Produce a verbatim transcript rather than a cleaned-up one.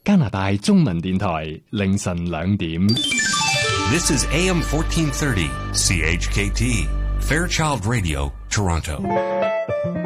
加拿大中文電台凌晨兩點。 This is A M fourteen thirty, C H K T, Fairchild Radio, Toronto.